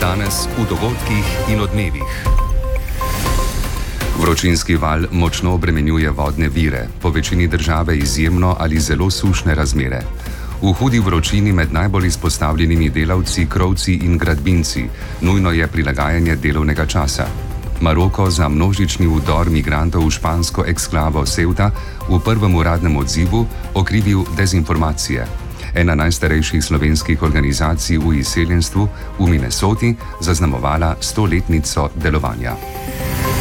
Danes v dogodkih in odmevih. Vročinski val močno obremenjuje vodne vire, po večini države izjemno ali zelo sušne razmere. V hudi vročini med najbolj izpostavljenimi delavci, krovci in gradbinci nujno je prilagajanje delovnega časa. Maroko za množični vdor migrantov v špansko eksklavo Ceuta v prvem uradnem odzivu okrivil dezinformacije. Ena najstarejših slovenskih organizacij v izseljenstvu v Minnesoti zaznamovala 100-letnico delovanja.